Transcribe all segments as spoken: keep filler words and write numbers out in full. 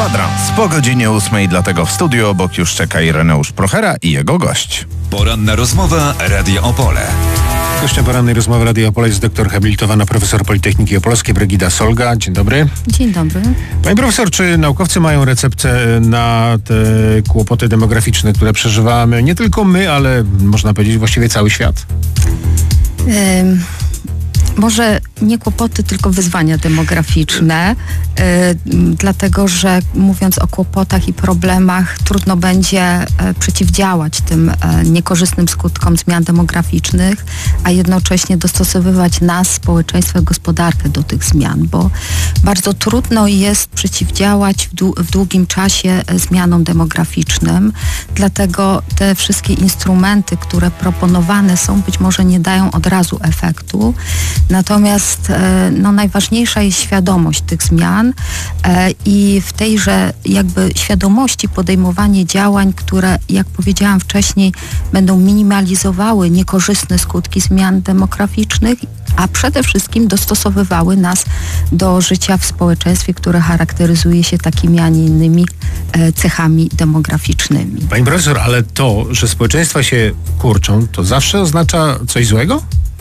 Kwadrans po godzinie ósmej, dlatego w studiu obok już czeka Ireneusz Prochera i jego gość. Poranna rozmowa Radia Opole. Gościem porannej rozmowy Radia Opole jest doktor habilitowana profesor Politechniki Opolskiej Brygida Solga. Dzień dobry. Dzień dobry. Pani profesor, czy naukowcy mają receptę na te kłopoty demograficzne, które przeżywamy nie tylko my, ale można powiedzieć właściwie cały świat? Ym... Może nie kłopoty, tylko wyzwania demograficzne, yy, dlatego że mówiąc o kłopotach i problemach, trudno będzie y, przeciwdziałać tym y, niekorzystnym skutkom zmian demograficznych, a jednocześnie dostosowywać nas, społeczeństwo i gospodarkę do tych zmian, bo bardzo trudno jest przeciwdziałać w, dłu- w długim czasie y, zmianom demograficznym, dlatego te wszystkie instrumenty, które proponowane są, być może nie dają od razu efektu. Natomiast no, najważniejsza jest świadomość tych zmian e, i w tejże jakby świadomości podejmowanie działań, które, jak powiedziałam wcześniej, będą minimalizowały niekorzystne skutki zmian demograficznych, a przede wszystkim dostosowywały nas do życia w społeczeństwie, które charakteryzuje się takimi, a nie innymi e, cechami demograficznymi. Pani profesor, ale to, że społeczeństwa się kurczą, to zawsze oznacza coś złego?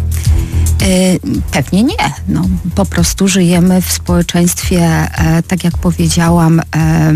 Pewnie nie. No, po prostu żyjemy w społeczeństwie, e, tak jak powiedziałam, e, e,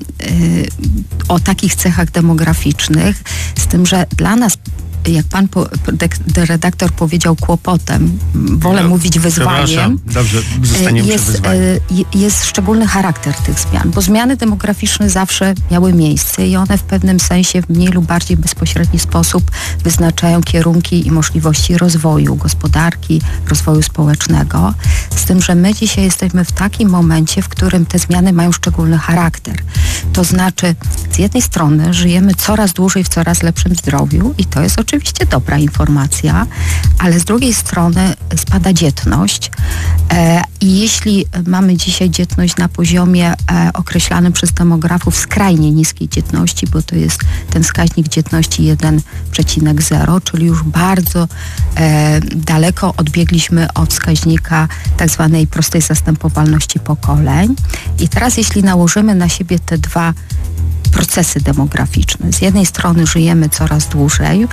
o takich cechach demograficznych, z tym, że dla nas, jak pan po, de, redaktor powiedział, kłopotem, wolę no, mówić wyzwaniem. Dobrze, zostaniemy jest, przy wyzwaniu. Jest szczególny charakter tych zmian, bo zmiany demograficzne zawsze miały miejsce i one w pewnym sensie w mniej lub bardziej bezpośredni sposób wyznaczają kierunki i możliwości rozwoju gospodarki, rozwoju społecznego. Z tym, że my dzisiaj jesteśmy w takim momencie, w którym te zmiany mają szczególny charakter. To znaczy, z jednej strony żyjemy coraz dłużej w coraz lepszym zdrowiu i to jest oczywiście Oczywiście dobra informacja, ale z drugiej strony spada dzietność e, i jeśli mamy dzisiaj dzietność na poziomie e, określanym przez demografów skrajnie niskiej dzietności, bo to jest ten wskaźnik dzietności jeden przecinek zero, czyli już bardzo e, daleko odbiegliśmy od wskaźnika tak zwanej prostej zastępowalności pokoleń. I teraz jeśli nałożymy na siebie te dwa procesy demograficzne. Z jednej strony żyjemy coraz dłużej,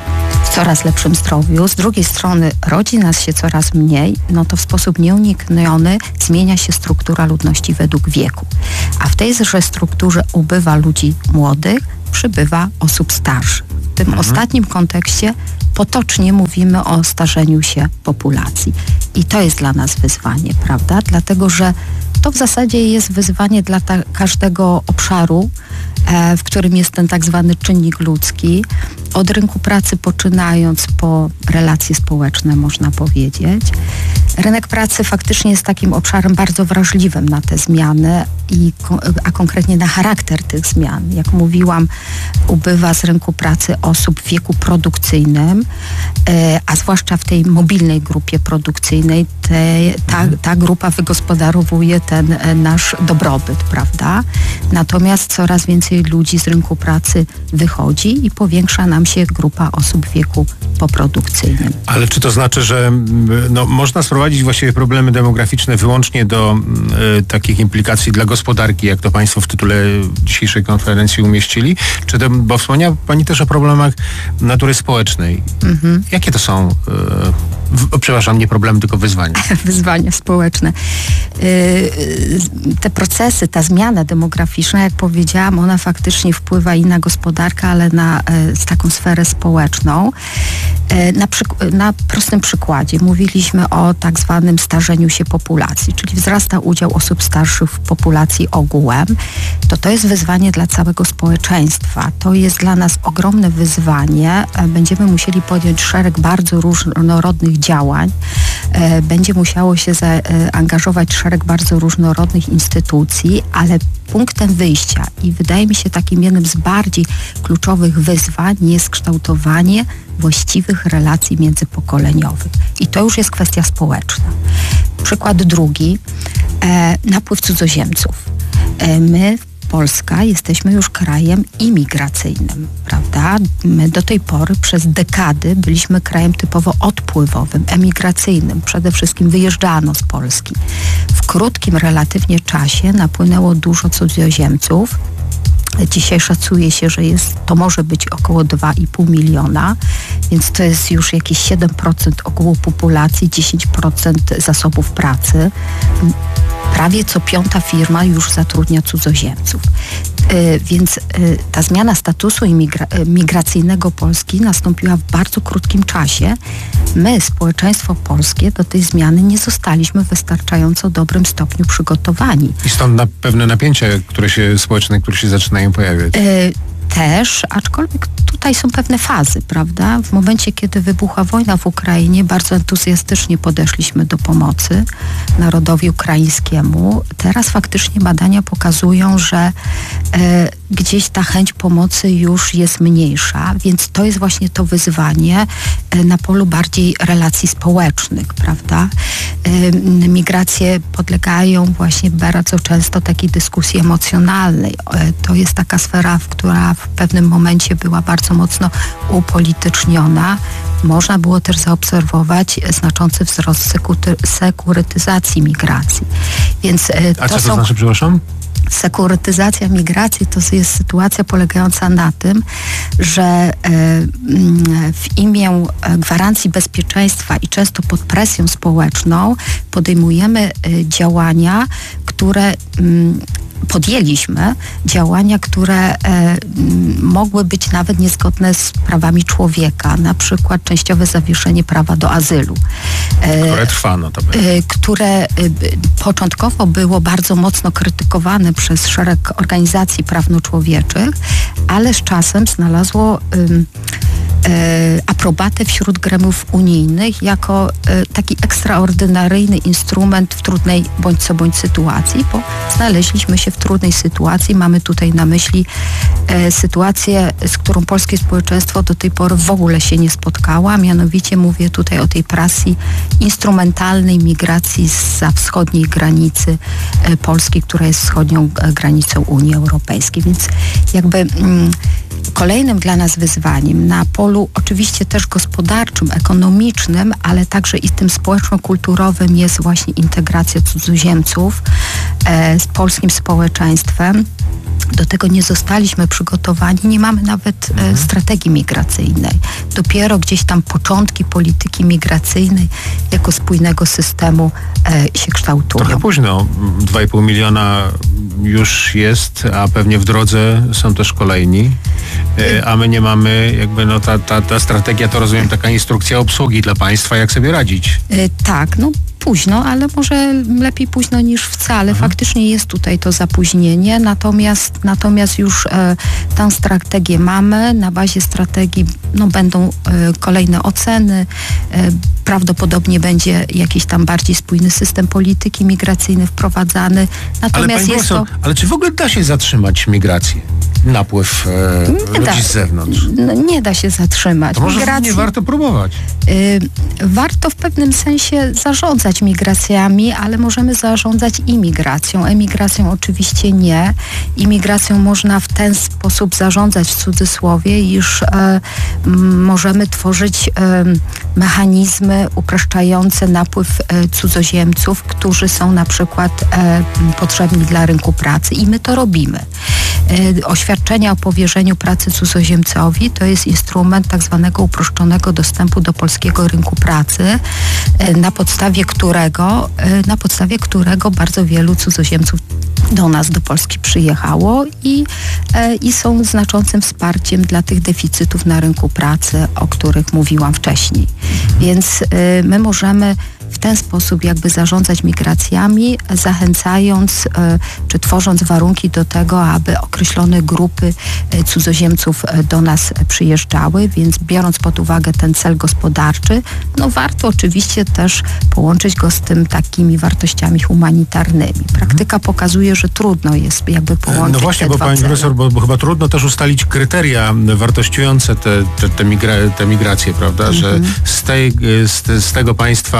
w coraz lepszym zdrowiu, z drugiej strony rodzi nas się coraz mniej, no to w sposób nieunikniony zmienia się struktura ludności według wieku. A w tejże strukturze ubywa ludzi młodych, przybywa osób starszych. W tym mhm. ostatnim kontekście potocznie mówimy o starzeniu się populacji. I to jest dla nas wyzwanie, prawda? Dlatego, że to w zasadzie jest wyzwanie dla ta- każdego obszaru, e, w którym jest ten tak zwany czynnik ludzki, od rynku pracy poczynając po relacje społeczne, można powiedzieć. Rynek pracy faktycznie jest takim obszarem bardzo wrażliwym na te zmiany, i, a konkretnie na charakter tych zmian. Jak mówiłam, ubywa z rynku pracy osób w wieku produkcyjnym, e, a zwłaszcza w tej mobilnej grupie produkcyjnej te, ta, ta grupa wygospodarowuje ten e, nasz dobrobyt, prawda? Natomiast coraz więcej ludzi z rynku pracy wychodzi i powiększa nam się grupa osób w wieku poprodukcyjnym. Ale czy to znaczy, że no, można sprowadzić właściwie problemy demograficzne wyłącznie do y, takich implikacji dla gospodarki, jak to państwo w tytule dzisiejszej konferencji umieścili? Czy to, bo wspomniała pani też o problemach natury społecznej. Mhm. Jakie to są, y, w, przepraszam, nie problemy, tylko wyzwania? Wyzwania społeczne. Y, te procesy, ta zmiana demograficzna, jak powiedziałam, ona faktycznie wpływa i na gospodarkę, ale na y, taką sferę społeczną. Na, przyk- na prostym przykładzie mówiliśmy o tak zwanym starzeniu się populacji, czyli wzrasta udział osób starszych w populacji ogółem. To to jest wyzwanie dla całego społeczeństwa. To jest dla nas ogromne wyzwanie. Będziemy musieli podjąć szereg bardzo różnorodnych działań. Będzie musiało się zaangażować szereg bardzo różnorodnych instytucji, ale punktem wyjścia i wydaje mi się takim jednym z bardziej kluczowych wyzwań jest kształtowanie właściwych relacji międzypokoleniowych. I to już jest kwestia społeczna. Przykład drugi, e, napływ cudzoziemców. E, my w Polska jesteśmy już krajem imigracyjnym, prawda? My do tej pory przez dekady byliśmy krajem typowo odpływowym, emigracyjnym. Przede wszystkim wyjeżdżano z Polski. W krótkim relatywnie czasie napłynęło dużo cudzoziemców. Dzisiaj szacuje się, że jest, to może być około dwa i pół miliona, więc to jest już jakieś siedem procent ogółu populacji, dziesięć procent zasobów pracy. Prawie co piąta firma już zatrudnia cudzoziemców. Yy, więc yy, ta zmiana statusu imigra- yy, migracyjnego Polski nastąpiła w bardzo krótkim czasie. My, społeczeństwo polskie, do tej zmiany nie zostaliśmy w wystarczająco dobrym stopniu przygotowani. I stąd na pewne napięcia, które się społeczne, które się zaczynają pojawiać. Yy, Też, aczkolwiek tutaj są pewne fazy, prawda? W momencie, kiedy wybuchła wojna w Ukrainie, bardzo entuzjastycznie podeszliśmy do pomocy narodowi ukraińskiemu. Teraz faktycznie badania pokazują, że e, gdzieś ta chęć pomocy już jest mniejsza, więc to jest właśnie to wyzwanie e, na polu bardziej relacji społecznych, prawda? E, migracje podlegają właśnie bardzo często takiej dyskusji emocjonalnej. E, to jest taka sfera, w która w pewnym momencie była bardzo mocno upolityczniona. Można było też zaobserwować znaczący wzrost sekuty- sekurytyzacji migracji. Więc, e, A to co to są... znaczy, przepraszam? Sekurytyzacja migracji to jest sytuacja polegająca na tym, że w imię gwarancji bezpieczeństwa i często pod presją społeczną podejmujemy działania, które podjęliśmy działania, które e, mogły być nawet niezgodne z prawami człowieka, na przykład częściowe zawieszenie prawa do azylu. E, które trwa, no to by. e, które e, początkowo było bardzo mocno krytykowane przez szereg organizacji prawno-człowieczych, ale z czasem znalazło e, e, aprobatę wśród gremiów unijnych jako e, taki ekstraordynaryjny instrument w trudnej bądź co bądź sytuacji, bo znaleźliśmy się w trudnej sytuacji. Mamy tutaj na myśli e, sytuację, z którą polskie społeczeństwo do tej pory w ogóle się nie spotkało, a mianowicie mówię tutaj o tej presji instrumentalnej migracji zza wschodniej granicy e, Polski, która jest wschodnią e, granicą Unii Europejskiej. Więc jakby mm, kolejnym dla nas wyzwaniem na polu oczywiście też gospodarczym, ekonomicznym, ale także i tym społeczno-kulturowym jest właśnie integracja cudzoziemców e, z polskim społeczeństwem. Do tego nie zostaliśmy przygotowani, nie mamy nawet e, Mhm. strategii migracyjnej. Dopiero gdzieś tam początki polityki migracyjnej jako spójnego systemu e, się kształtują. Trochę późno. dwa i pół miliona już jest, a pewnie w drodze są też kolejni. E, a my nie mamy jakby no ta, ta, ta strategia to rozumiem taka instrukcja obsługi dla państwa, jak sobie radzić. E, tak, no późno, ale może lepiej późno niż wcale. Mhm. Faktycznie jest tutaj to zapóźnienie, natomiast, natomiast już e, tę strategię mamy. Na bazie strategii no, będą e, kolejne oceny. E, prawdopodobnie będzie jakiś tam bardziej spójny system polityki migracyjnej wprowadzany. Ale, Natomiast pani jest profesor, to... ale czy w ogóle da się zatrzymać migrację? Napływ e, Nie ludzi da. z zewnątrz? No, nie da się zatrzymać. To może Migracji- nie warto próbować. Y, warto w pewnym sensie zarządzać migracjami, ale możemy zarządzać imigracją. Emigracją oczywiście nie. Imigracją można w ten sposób zarządzać w cudzysłowie, iż e, m, możemy tworzyć e, mechanizmy upraszczające napływ e, cudzoziemców, którzy są na przykład e, potrzebni dla rynku pracy i my to robimy. E, oświadczenia o powierzeniu pracy cudzoziemcowi to jest instrument tak zwanego uproszczonego dostępu do polskiego rynku pracy, e, na podstawie którego, e, na podstawie którego bardzo wielu cudzoziemców do nas, do Polski przyjechało i, e, i są znaczącym wsparciem dla tych deficytów na rynku pracy, o których mówiłam wcześniej. Więc e, my możemy w ten sposób jakby zarządzać migracjami, zachęcając e, czy tworząc warunki do tego, aby określone grupy e, cudzoziemców e, do nas przyjeżdżały, więc biorąc pod uwagę ten cel gospodarczy, no warto oczywiście też połączyć go z tym takimi wartościami humanitarnymi. Praktyka pokazuje, że trudno jest jakby połączyć No właśnie, te bo dwa pani cele. profesor, bo, bo chyba trudno też ustalić kryteria wartościujące te, te, te, migra, te migracje, prawda? Że z, tej, z, te, z tego państwa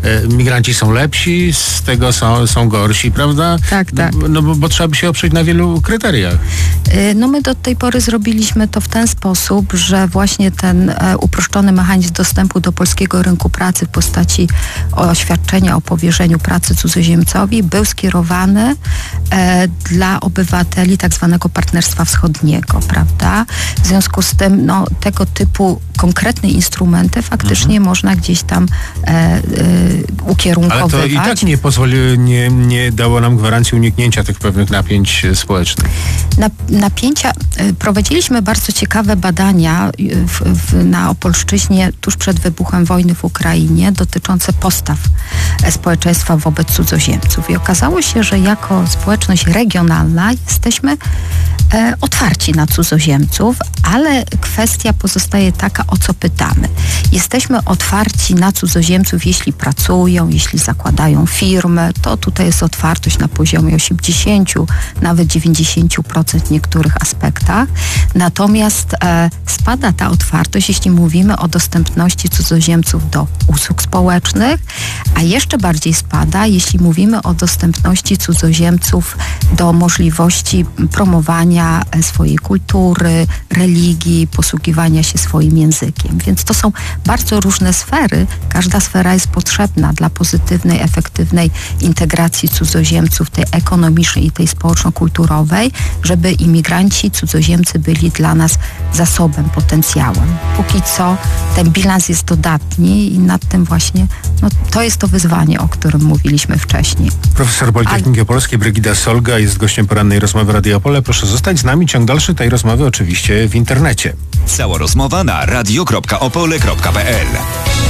e, migranci są lepsi, z tego są, są gorsi, prawda? Tak, tak. No, no bo, bo trzeba by się oprzeć na wielu kryteriach. Y, No my do tej pory zrobiliśmy to w ten sposób, że właśnie ten e, uproszczony mechanizm dostępu do polskiego rynku pracy w postaci oświadczenia o powierzeniu pracy cudzoziemcowi był skierowany e, dla obywateli tak zwanego partnerstwa wschodniego, prawda? W związku z tym no, tego typu konkretne instrumenty faktycznie mhm. można gdzieś tam e, e, ukierunkowywać. Ale to i tak nie pozwoli, nie, nie dało nam gwarancji uniknięcia tych pewnych napięć e, społecznych. Na, napięcia. e, Prowadziliśmy bardzo ciekawe badania w, w, na Opolszczyźnie tuż przed wybuchem wojny w Ukrainie dotyczące postaw e, społeczeństwa wobec cudzoziemców. I okazało się, że jako społeczność regionalna jesteśmy e, otwarci na cudzoziemców, ale kwestia pozostaje taka, o co pytamy. Jesteśmy otwarci na cudzoziemców, jeśli pracują, jeśli zakładają firmy, to tutaj jest otwartość na poziomie osiemdziesiąt, nawet dziewięćdziesiąt procent w niektórych aspektach. Natomiast e, spada ta otwartość, jeśli mówimy o dostępności cudzoziemców do usług społecznych, a jeszcze bardziej spada, jeśli mówimy o dostępności cudzoziemców do możliwości promowania swojej kultury, religii, posługiwania się swoim językiem. Więc to są bardzo różne sfery. Każda sfera jest potrzebna dla pozytywnej, efektywnej integracji cudzoziemców, tej ekonomicznej i tej społeczno-kulturowej, żeby imigranci, cudzoziemcy byli dla nas zasobem, potencjałem. Póki co ten bilans jest dodatni i nad tym właśnie, no to jest to wyzwanie, o którym mówiliśmy wcześniej. Profesor Politechniki Opolskiej Brygida Solga jest gościem porannej rozmowy Radia Opole. Proszę zostać z nami. Ciąg dalszy tej rozmowy oczywiście w internecie. Cała rozmowa na radio kropka opole kropka p l.